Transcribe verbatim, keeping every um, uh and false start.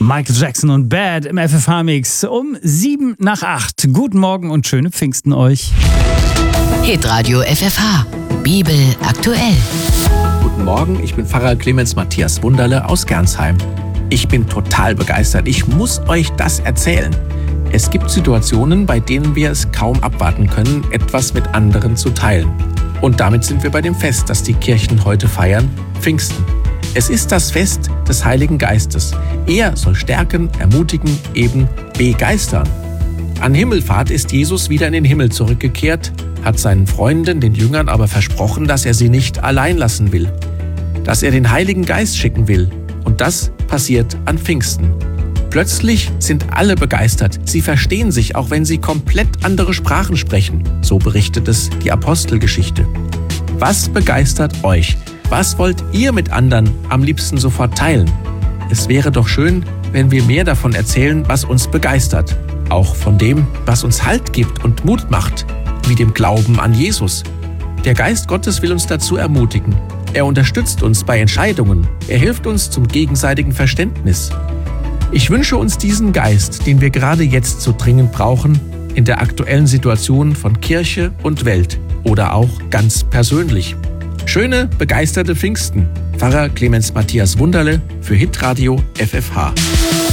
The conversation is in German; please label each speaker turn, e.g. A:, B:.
A: Michael Jackson und Bad im F F H-Mix um sieben nach acht. Guten Morgen und schöne Pfingsten euch.
B: Hitradio F F H, Bibel aktuell.
C: Guten Morgen, ich bin Pfarrer Clemens Matthias Wunderle aus Gernsheim. Ich bin total begeistert. Ich muss euch das erzählen. Es gibt Situationen, bei denen wir es kaum abwarten können, etwas mit anderen zu teilen. Und damit sind wir bei dem Fest, das die Kirchen heute feiern, Pfingsten. Es ist das Fest des Heiligen Geistes. Er soll stärken, ermutigen, eben begeistern. An Himmelfahrt ist Jesus wieder in den Himmel zurückgekehrt, hat seinen Freunden, den Jüngern, aber versprochen, dass er sie nicht allein lassen will. Dass er den Heiligen Geist schicken will. Und das passiert an Pfingsten. Plötzlich sind alle begeistert. Sie verstehen sich, auch wenn sie komplett andere Sprachen sprechen. So berichtet es die Apostelgeschichte. Was begeistert euch? Was wollt ihr mit anderen am liebsten sofort teilen? Es wäre doch schön, wenn wir mehr davon erzählen, was uns begeistert. Auch von dem, was uns Halt gibt und Mut macht, wie dem Glauben an Jesus. Der Geist Gottes will uns dazu ermutigen. Er unterstützt uns bei Entscheidungen. Er hilft uns zum gegenseitigen Verständnis. Ich wünsche uns diesen Geist, den wir gerade jetzt so dringend brauchen, in der aktuellen Situation von Kirche und Welt oder auch ganz persönlich. Schöne, begeisterte Pfingsten. Pfarrer Clemens Matthias Wunderle für Hitradio F F H.